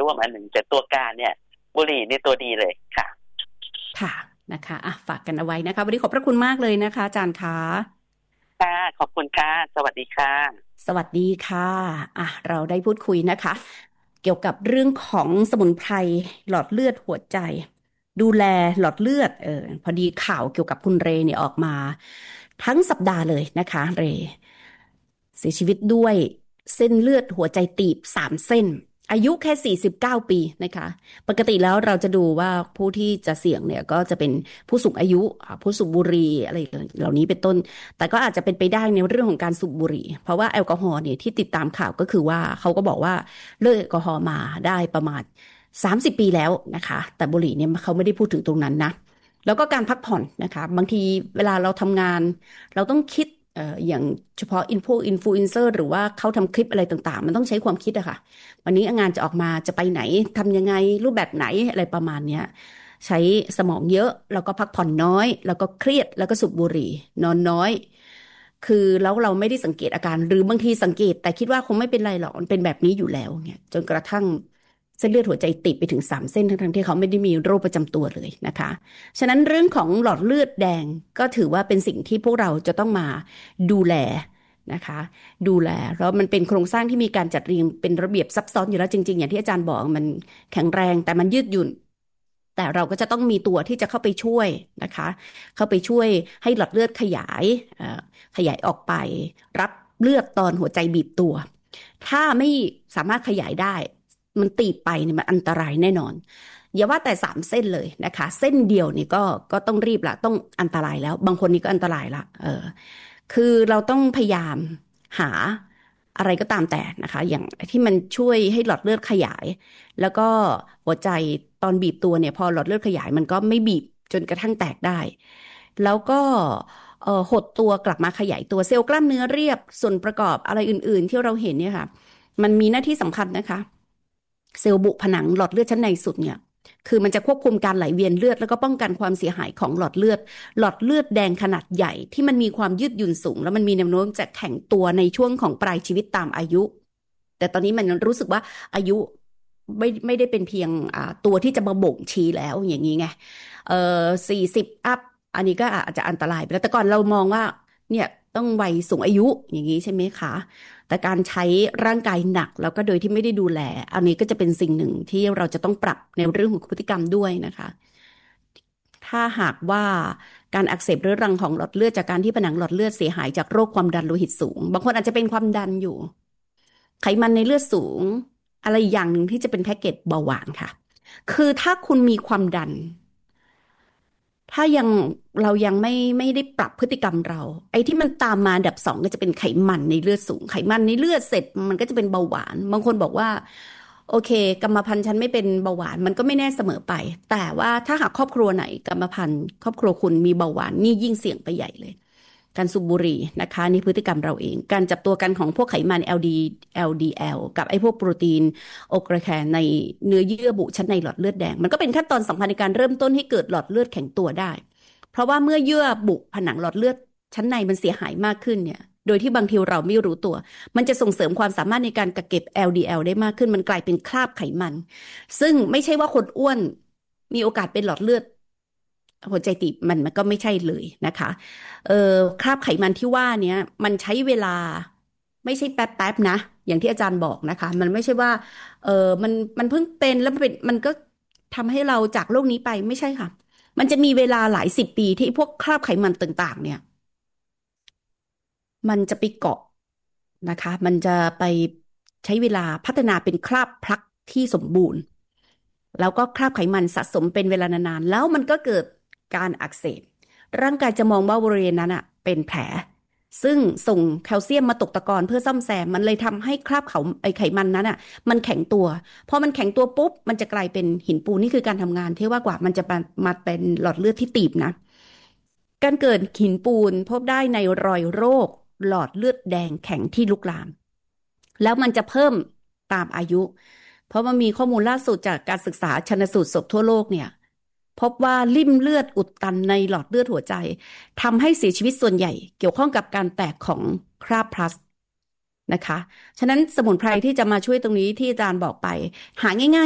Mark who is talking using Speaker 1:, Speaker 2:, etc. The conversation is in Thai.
Speaker 1: ร่วมอันหนึ่งแต่ตัวการเนี่ยบุหรี่ในตัวดีเลยค่ะ
Speaker 2: ค่ะนะคะฝากกันเอาไว้นะคะวันนี้ขอบพระคุณมากเลยนะคะอาจารย์คะ
Speaker 1: ค่ะขอบคุณค่ะสวัสดีค่ะ
Speaker 2: สวัสดีค่ะเราได้พูดคุยนะคะเกี่ยวกับเรื่องของสมุนไพรหลอดเลือดหัวใจดูแลหลอดเลือดพอดีข่าวเกี่ยวกับคุณเรเนี่ยออกมาทั้งสัปดาห์เลยนะคะเรเสียชีวิตด้วยเส้นเลือดหัวใจตีบ3 เส้นอายุแค่49 ปีนะคะปกติแล้วเราจะดูว่าผู้ที่จะเสี่ยงเนี่ยก็จะเป็นผู้สูงอายุผู้สูบบุหรี่อะไรเหล่านี้เป็นต้นแต่ก็อาจจะเป็นไปได้ในเรื่องของการสูบบุหรี่เพราะว่าแอลกอฮอล์เนี่ยที่ติดตามข่าวก็คือว่าเขาก็บอกว่าเลิกแอลกอฮอล์มาได้ประมาณ30 ปีแล้วนะคะแต่บุหรี่เนี่ยเขาไม่ได้พูดถึงตรงนั้นนะแล้วก็การพักผ่อนนะคะบางทีเวลาเราทำงานเราต้องคิดอย่างเฉพาะอินฟลูเอนเซอร์หรือว่าเขาทำคลิปอะไรต่างๆมันต้องใช้ความคิดอะค่ะวันนี้งานจะออกมาจะไปไหนทำยังไงรูปแบบไหนอะไรประมาณเนี้ยใช้สมองเยอะแล้วก็พักผ่อนน้อยแล้วก็เครียดแล้วก็สูบบุหรี่นอนน้อยคือแล้วเราไม่ได้สังเกตอาการหรือบางทีสังเกตแต่คิดว่าคงไม่เป็นไรหรอกมันเป็นแบบนี้อยู่แล้วเนี่ยจนกระทั่งเส้นเลือดหัวใจตีบไปถึง3 เส้นทั้งที่เขาไม่ได้มีโรคประจำตัวเลยนะคะฉะนั้นเรื่องของหลอดเลือดแดงก็ถือว่าเป็นสิ่งที่พวกเราจะต้องมาดูแลนะคะดูแลแล้วมันเป็นโครงสร้างที่มีการจัดเรียงเป็นระเบียบซับซ้อนอยู่แล้วจริงๆอย่างที่อาจารย์บอกมันแข็งแรงแต่มันยืดหยุ่นแต่เราก็จะต้องมีตัวที่จะเข้าไปช่วยนะคะเข้าไปช่วยให้หลอดเลือดเอ่อขยายออกไปรับเลือดตอนหัวใจบีบตัวถ้าไม่สามารถขยายได้มันตีบไปเนี่ยมันอันตรายแน่นอนอย่าว่าแต่3 เส้นเลยนะคะเส้นเดียวนี่ก็ต้องรีบละต้องอันตรายแล้วบางคนนี่ก็อันตรายละคือเราต้องพยายามหาอะไรก็ตามแต่นะคะอย่างที่มันช่วยให้หลอดเลือดขยายแล้วก็หัวใจตอนบีบตัวเนี่ยพอหลอดเลือดขยายมันก็ไม่บีบจนกระทั่งแตกได้แล้วก็หดตัวกลับมาขยายตัวเซลล์กล้ามเนื้อเรียบส่วนประกอบอะไรอื่นๆที่เราเห็นเนี่ยค่ะมันมีหน้าที่สำคัญนะคะเซลล์บุผนังหลอดเลือดชั้นในสุดเนี่ยคือมันจะควบคุมการไหลเวียนเลือดแล้วก็ป้องกันความเสียหายของหลอดเลือด หลอดเลือดแดงขนาดใหญ่ที่มันมีความยืดหยุ่นสูงแล้วมันมีแนวโน้มจะแข็งตัวในช่วงของปลายชีวิตตามอายุแต่ตอนนี้มันรู้สึกว่าอายุไม่ได้เป็นเพียงตัวที่จะมาบ่งชี้แล้วอย่างนี้ไง40อัพอันนี้ก็อาจจะอันตรายไปแล้วแต่ก่อนเรามองว่าเนี่ยต้องวัยสูงอายุอย่างนี้ใช่ไหมคะแต่การใช้ร่างกายหนักแล้วก็โดยที่ไม่ได้ดูแลอันนี้ก็จะเป็นสิ่งหนึ่งที่เราจะต้องปรับในเรื่องของพฤติกรรมด้วยนะคะ ถ้าหากว่าการอักเสบเรื้อรังของหลอดเลือดจากการที่ผนังหลอดเลือดเสียหายจากโรคความดันโลหิตสูงบางคนอาจจะเป็นความดันอยู่ไขมันในเลือดสูงอะไรอย่างหนึ่งที่จะเป็นแพ็กเกจเบาหวานค่ะคือถ้าคุณมีความดันถ้ายังเรายังไม่ได้ปรับพฤติกรรมเราไอ้ที่มันตามมาอันดับ2ก็จะเป็นไขมันในเลือดสูงไขมันในเลือดเสร็จมันก็จะเป็นเบาหวานบางคนบอกว่าโอเคกรรมพันธุ์ฉันไม่เป็นเบาหวานมันก็ไม่แน่เสมอไปแต่ว่าถ้าหากครอบครัวไหนกรรมพันธุ์ครอบครัวคุณมีเบาหวานนี่ยิ่งเสี่ยงไปใหญ่เลยการสูบบุหรี่นะคะนี่พฤติกรรมเราเองการจับตัวกันของพวกไขมัน LDL กับไอ้พวกโปรตีนโอกระแคนในเนื้อเยื่อบุชั้นในหลอดเลือดแดงมันก็เป็นขั้นตอนสำคัญในการเริ่มต้นให้เกิดหลอดเลือดแข็งตัวได้ เพราะว่าเมื่อเยื่อบุผนังหลอดเลือดชั้นในมันเสียหายมากขึ้นเนี่ยโดยที่บางทีเราไม่รู้ตัวมันจะส่งเสริมความสามารถในการกักเก็บ LDL ได้มากขึ้นมันกลายเป็นคราบไขมันซึ่งไม่ใช่ว่าคนอ้วนมีโอกาสเป็นหลอดเลือดหัวใจตีบมันก็ไม่ใช่เลยนะคะคราบไขมันที่ว่าเนี้ยมันใช้เวลาไม่ใช่แป๊บๆนะอย่างที่อาจารย์บอกนะคะมันไม่ใช่ว่าเออมันเพิ่งเป็นแล้วมันก็ทำให้เราจากโลกนี้ไปไม่ใช่ค่ะ มันจะมีเวลาหลาย10 ปีที่พวกคราบไขมันต่างๆเนี่ยมันจะไปเกาะนะคะมันจะไปใช้เวลาพัฒนาเป็นคราบพลักที่สมบูรณ์แล้วก็คราบไขมันสะสมเป็นเวลานานๆแล้วมันก็เกิดการอักเสบร่างกายจะมองว่าบริเวณนั้นอ่ะเป็นแผลซึ่งส่งแคลเซียมมาตกตะกอนเพื่อซ่อมแซมมันเลยทำให้คราบไขมันนั้นอ่ะมันแข็งตัวพอมันแข็งตัวปุ๊บมันจะกลายเป็นหินปูนนี่คือการทำงานที่ว่ากว่ามันจะมาเป็นหลอดเลือดที่ตีบนะ การเกิดหินปูนพบได้ในรอยโรคหลอดเลือดแดงแข็งที่ลุกลามแล้วมันจะเพิ่มตามอายุเพราะมันมีข้อมูลล่าสุดจากการศึกษาชันสูตรศพทั่วโลกเนี่ยพบว่าลิ่มเลือดอุดตันในหลอดเลือดหัวใจทำให้เสียชีวิตส่วนใหญ่เกี่ยวข้องกับการแตกของคราบพลาสนะคะฉะนั้นสมุนไพรที่จะมาช่วยตรงนี้ที่อาจารย์บอกไปหาง่ายๆ